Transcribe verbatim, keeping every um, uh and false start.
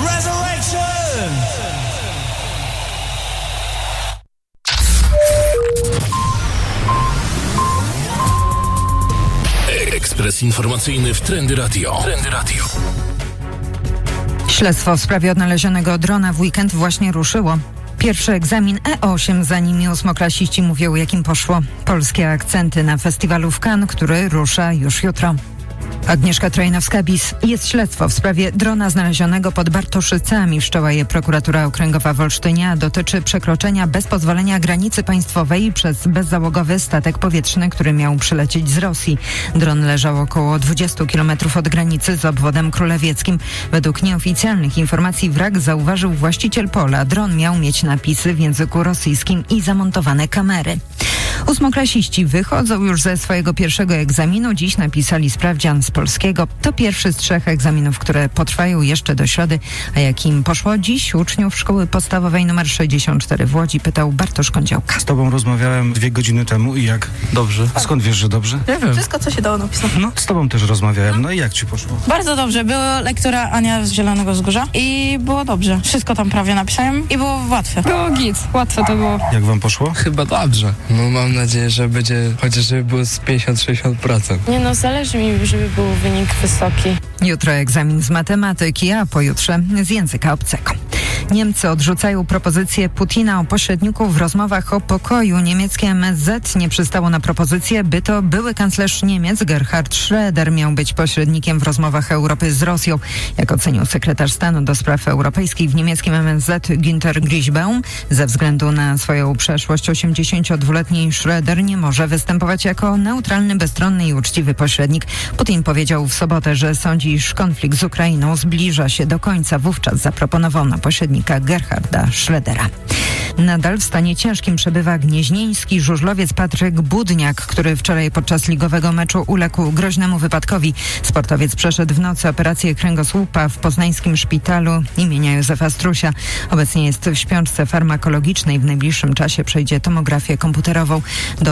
Resurrection! Ekspres informacyjny w Trendy Radio. Trendy Radio. Śledztwo w sprawie odnalezionego drona w weekend właśnie ruszyło. Pierwszy egzamin E osiem, za nimi ósmoklasiści mówią, jakim poszło. Polskie akcenty na festiwalu w Cannes, który rusza już jutro. Agnieszka Trojnowska-Bis. Jest śledztwo w sprawie drona znalezionego pod Bartoszycami. Wszczęła je prokuratura okręgowa w Olsztynie, a dotyczy przekroczenia bez pozwolenia granicy państwowej przez bezzałogowy statek powietrzny, który miał przylecieć z Rosji. Dron leżał około dwadzieścia kilometrów od granicy z obwodem królewieckim. Według nieoficjalnych informacji wrak zauważył właściciel pola. Dron miał mieć napisy w języku rosyjskim i zamontowane kamery. Ósmoklasiści wychodzą już ze swojego pierwszego egzaminu. Dziś napisali sprawdzian z polskiego. To pierwszy z trzech egzaminów, które potrwają jeszcze do środy. A jak im poszło dziś, uczniów szkoły podstawowej nr sześćdziesiąt cztery w Łodzi pytał Bartosz Kądziałka. Z tobą rozmawiałem dwie godziny temu i jak? Dobrze. A skąd wiesz, że dobrze? Nie wiem. Wszystko, co się dało napisać. No, z tobą też rozmawiałem. No i jak ci poszło? Bardzo dobrze. Była lektura Ania z Zielonego Wzgórza i było dobrze. Wszystko tam prawie napisałem i było łatwe. Było git. Łatwe to było. Jak wam poszło? Chyba dobrze. No mam nadzieję, że będzie chociaż żeby było z pięćdziesiąt do sześćdziesięciu procent. Nie no, zależy mi, żeby był wynik wysoki. Jutro egzamin z matematyki, a pojutrze z języka obcego. Niemcy odrzucają propozycję Putina o pośredniku w rozmowach o pokoju. Niemieckie M S Z nie przystało na propozycję, by to były kanclerz Niemiec Gerhard Schröder miał być pośrednikiem w rozmowach Europy z Rosją. Jak ocenił sekretarz stanu do spraw europejskich w niemieckim M S Z Günther Griechbaum, ze względu na swoją przeszłość osiemdziesięciodwuletni Schröder nie może występować jako neutralny, bezstronny i uczciwy pośrednik. Putin powiedział w sobotę, że sądzi, iż konflikt z Ukrainą zbliża się do końca. Wówczas zaproponował na pośrednika Gerharda Schrödera. Nadal w stanie ciężkim przebywa gnieźnieński żużlowiec Patryk Budniak, który wczoraj podczas ligowego meczu uległ groźnemu wypadkowi. Sportowiec przeszedł w nocy operację kręgosłupa w poznańskim szpitalu imienia Józefa Strusia. Obecnie jest w śpiączce farmakologicznej. W najbliższym czasie przejdzie tomografię komputerową. Do